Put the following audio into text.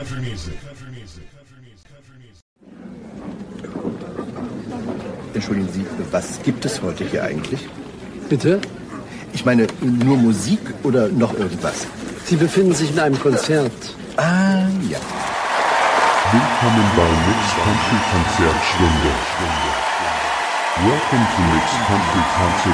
Entschuldigen Sie, was gibt es heute hier eigentlich? Bitte? Ich meine, nur Musik oder noch irgendwas? Sie befinden sich in einem Konzert. Ah, ja. Willkommen bei Mixed Country Konzertstunde. Welcome to Mixed Country Concert